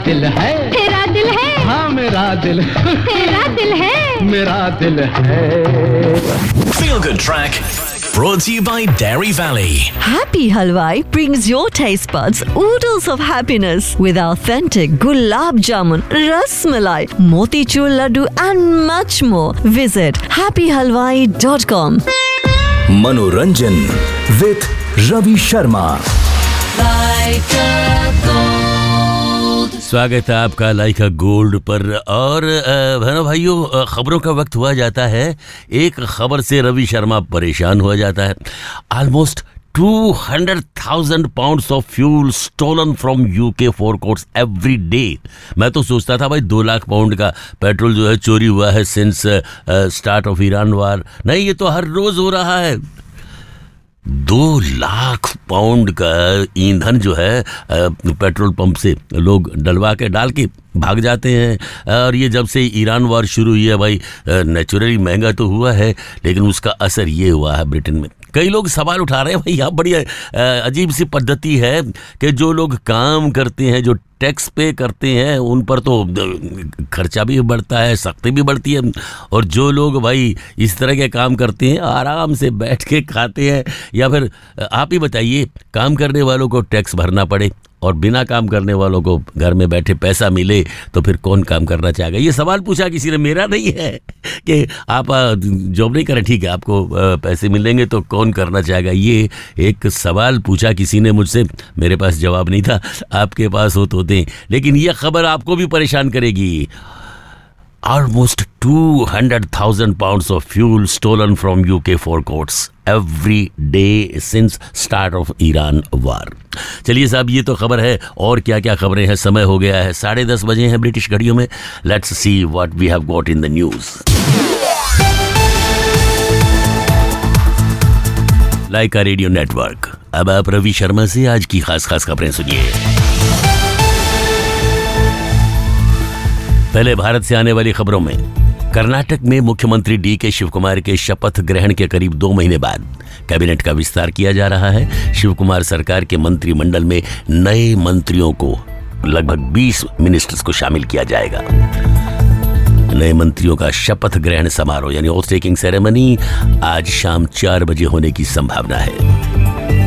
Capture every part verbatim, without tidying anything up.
दिल है, तेरा दिल है, हाँ मेरा दिल, तेरा दिल है, मेरा दिल है। Feel Good Track brought to you by Dairy Valley. Happy Halwai brings your taste buds oodles of happiness with authentic gulab jamun, ras malai, motichur laddu and much more. Visit happy halwai dot com. मनोरंजन with Ravi Sharma. स्वागत है आपका लाइका gold पर। और बहनों भाइयों, खबरों का वक्त हुआ जाता है। एक खबर से रवि शर्मा परेशान हो जाता है। Almost two hundred thousand pounds of fuel stolen from U K forecourts every day। मैं तो सोचता था भाई दो लाख पाउंड का पेट्रोल जो है चोरी हुआ है सिंस स्टार्ट ऑफ ईरान वार। नहीं, ये तो हर रोज हो रहा है। दो लाख पाउंड का ईंधन जो है पेट्रोल पंप से लोग डलवा के डाल के भाग जाते हैं। और ये जब से ईरान वार शुरू हुई है भाई, नेचुरली महंगा तो हुआ है, लेकिन उसका असर ये हुआ है ब्रिटेन में। कई लोग सवाल उठा रहे हैं भाई, यहाँ बड़ी अजीब सी पद्धति है कि जो लोग काम करते हैं, जो टैक्स पे करते हैं, उन पर तो खर्चा भी बढ़ता है, सख्ती भी बढ़ती है। और जो लोग भाई इस तरह के काम करते हैं, आराम से बैठ के खाते हैं। या फिर आप ही बताइए, काम करने वालों को टैक्स भरना पड़े और बिना काम करने वालों को घर में बैठे पैसा मिले, तो फिर कौन काम करना चाहेगा? ये सवाल पूछा किसी ने, मेरा नहीं है कि आप जॉब नहीं करें, ठीक है आपको पैसे मिलेंगे तो कौन करना चाहेगा। ये एक सवाल पूछा किसी ने मुझसे, मेरे पास जवाब नहीं था, आपके पास हो तो दें। लेकिन ये खबर आपको भी परेशान करेगी। Almost two hundred thousand pounds of fuel stolen from U K forecourts every day since start of Iran war। चलिए साहब, ये तो खबर है। और क्या क्या खबरें हैं? समय हो गया है, साढ़े दस बजे हैं ब्रिटिश घड़ियों में। Let's see what we have got in the news. Lyca radio network. अब आप रवि शर्मा से आज की खास खास खबरें सुनिए। पहले भारत से आने वाली खबरों में, कर्नाटक में मुख्यमंत्री डी के शिव कुमार के शपथ ग्रहण के करीब दो महीने बाद कैबिनेट का विस्तार किया जा रहा है। शिव कुमार सरकार के मंत्रिमंडल में नए मंत्रियों को, लगभग बीस मिनिस्टर्स को शामिल किया जाएगा। नए मंत्रियों का शपथ ग्रहण समारोह यानी ओथ टेकिंग सेरेमनी आज शाम चार बजे होने की संभावना है।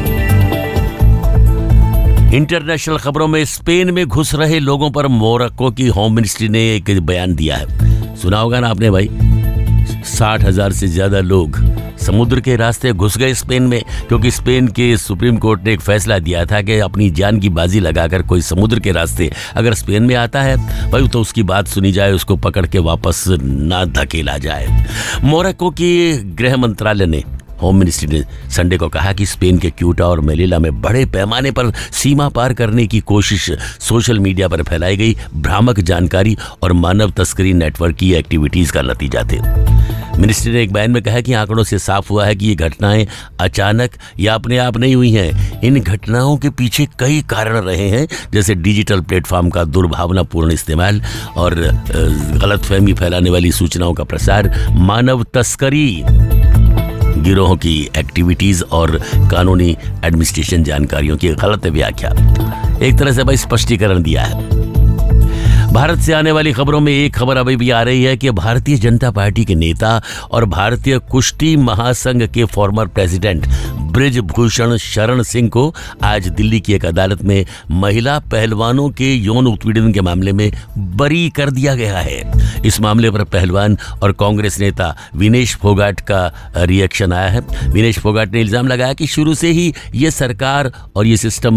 इंटरनेशनल खबरों में, स्पेन में घुस रहे लोगों पर मोरक्को की होम मिनिस्ट्री ने एक बयान दिया है। सुना होगा ना आपने भाई, साठ हजार से ज्यादा लोग समुद्र के रास्ते घुस गए स्पेन में, क्योंकि स्पेन के सुप्रीम कोर्ट ने एक फैसला दिया था कि अपनी जान की बाजी लगाकर कोई समुद्र के रास्ते अगर स्पेन में आता है भाई, तो उसकी बात सुनी जाए, उसको पकड़ के वापस ना धकेला जाए। मोरक्को की गृह मंत्रालय ने, होम मिनिस्ट्री ने संडे को कहा कि स्पेन के क्यूटा और मेलिला में बड़े पैमाने पर सीमा पार करने की कोशिश सोशल मीडिया पर फैलाई गई भ्रामक जानकारी और मानव तस्करी नेटवर्क की एक्टिविटीज का नतीजा थे। मिनिस्ट्री ने एक बयान में कहा कि आंकड़ों से साफ हुआ है कि ये घटनाएं अचानक या अपने आप नहीं हुई हैं। इन घटनाओं के पीछे कई कारण रहे हैं, जैसे डिजिटल प्लेटफॉर्म का दुर्भावनापूर्ण इस्तेमाल और गलतफहमी फैलाने वाली सूचनाओं का प्रसार, मानव तस्करी, गिरोह की एक्टिविटीज और कानूनी एडमिनिस्ट्रेशन जानकारियों की गलत व्याख्या। एक तरह से भाई स्पष्टीकरण दिया है। भारत से आने वाली खबरों में एक खबर अभी भी आ रही है कि भारतीय जनता पार्टी के नेता और भारतीय कुश्ती महासंघ के फॉर्मर प्रेसिडेंट ब्रिजभूषण शरण सिंह को आज दिल्ली की एक अदालत में महिला पहलवानों के यौन उत्पीड़न के मामले में बरी कर दिया गया है। इस मामले पर पहलवान और कांग्रेस नेता विनेश फोगाट का रिएक्शन आया है। विनेश फोगाट ने इल्जाम लगाया कि शुरू से ही ये सरकार और ये सिस्टम